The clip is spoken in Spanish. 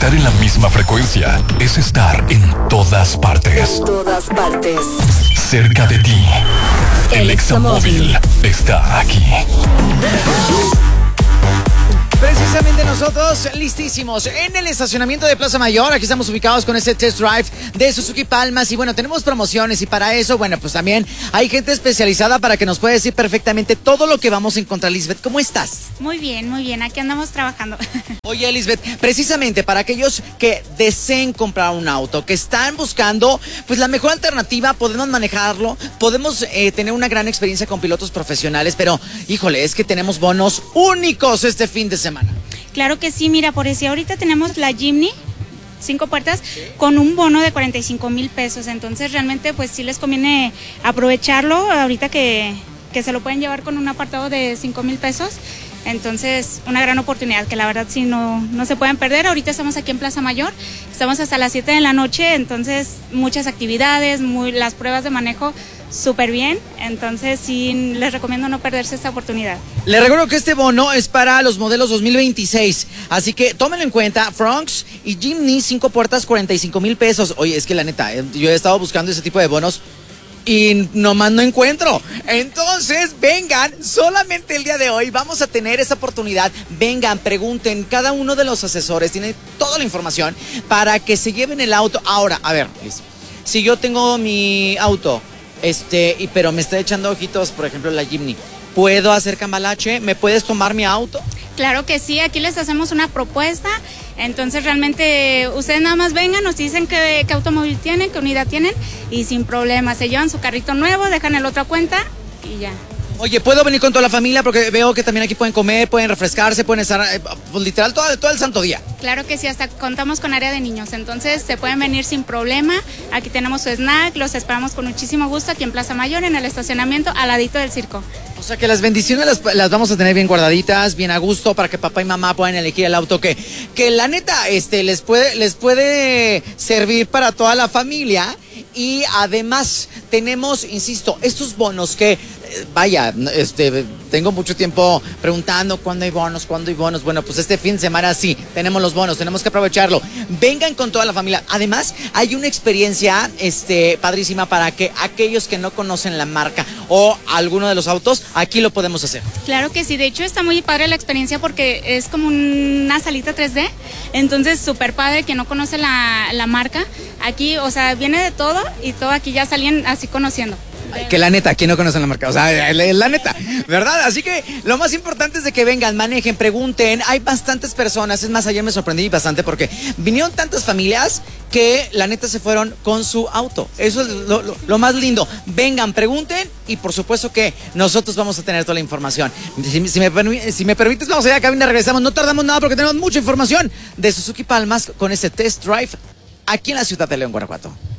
Estar en la misma frecuencia es estar en todas partes. En todas partes. Cerca de ti. El Examóvil está aquí. Precisamente nosotros listísimos en el estacionamiento de Plaza Mayor. Aquí estamos ubicados con este test drive de Suzuki Palmas. Y bueno, tenemos promociones y para eso, bueno, pues también hay gente especializada para que nos pueda decir perfectamente todo lo que vamos a encontrar. Lisbeth, ¿cómo estás? Muy bien, aquí andamos trabajando. Oye, Lisbeth, precisamente para aquellos que deseen comprar un auto, que están buscando pues la mejor alternativa, podemos manejarlo, podemos tener una gran experiencia con pilotos profesionales, pero híjole, es que tenemos bonos únicos este fin de semana. Claro que sí, mira, por eso ahorita tenemos la Jimny 5 puertas con un bono de 45,000 pesos, entonces realmente pues sí les conviene aprovecharlo ahorita que se lo pueden llevar con un apartado de 5,000 pesos. Entonces, una gran oportunidad que la verdad sí no se pueden perder. Ahorita estamos aquí en Plaza Mayor, estamos hasta las 7 de la noche, entonces muchas actividades, las pruebas de manejo súper bien, entonces sí les recomiendo no perderse esta oportunidad. Les recuerdo que este bono es para los modelos 2026, así que tómenlo en cuenta. Fronx y Jimny 5 puertas, 45,000 pesos. Oye, es que la neta, yo he estado buscando ese tipo de bonos y nomás no encuentro. Entonces, vengan, solamente el día de hoy vamos a tener esa oportunidad. Vengan, pregunten, cada uno de los asesores tiene toda la información para que se lleven el auto. Ahora, a ver, Liz, si yo tengo mi auto, pero me está echando ojitos, por ejemplo, la Jimny, ¿puedo hacer cambalache? ¿Me puedes tomar mi auto? Claro que sí, aquí les hacemos una propuesta, entonces realmente ustedes nada más vengan, nos dicen qué automóvil tienen, qué unidad tienen y sin problema, se llevan su carrito nuevo, dejan el otro a cuenta y ya. Oye, ¿puedo venir con toda la familia? Porque veo que también aquí pueden comer, pueden refrescarse, pueden estar, pues, literal, todo el santo día. Claro que sí, hasta contamos con área de niños, entonces se pueden venir sin problema. Aquí tenemos su snack, los esperamos con muchísimo gusto aquí en Plaza Mayor, en el estacionamiento, al ladito del circo. O sea que las bendiciones las vamos a tener bien guardaditas, bien a gusto, para que papá y mamá puedan elegir el auto que la neta, les puede servir para toda la familia. Y además tenemos, insisto, estos bonos que, tengo mucho tiempo preguntando cuándo hay bonos. Bueno, pues este fin de semana sí, tenemos los bonos, tenemos que aprovecharlo. Vengan con toda la familia. Además, hay una experiencia, padrísima para que aquellos que no conocen la marca o alguno de los autos, aquí lo podemos hacer. Claro que sí, de hecho está muy padre la experiencia porque es como una salita 3D, entonces súper padre que no conoce la marca. Aquí, o sea, viene de todo y todo aquí ya salen así conociendo. Ay, que la neta, ¿quién no conoce la marca? O sea, la neta, ¿verdad? Así que lo más importante es de que vengan, manejen, pregunten. Hay bastantes personas, es más, ayer me sorprendí bastante porque vinieron tantas familias que la neta se fueron con su auto. Eso es lo más lindo. Vengan, pregunten y por supuesto que nosotros vamos a tener toda la información. Si me permites, vamos allá a la cabina, regresamos. No tardamos nada porque tenemos mucha información de Suzuki Palmas con este test drive aquí en la ciudad de León, Guanajuato.